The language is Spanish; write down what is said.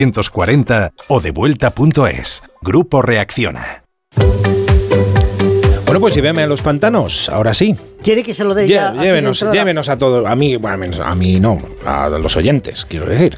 940 o devuelta.es. Grupo Reacciona. Bueno, pues lléveme a los pantanos, ahora sí. ¿Quiere que se lo dé ya? Llévenos a todos, a mí, bueno, a mí no, a los oyentes, quiero decir.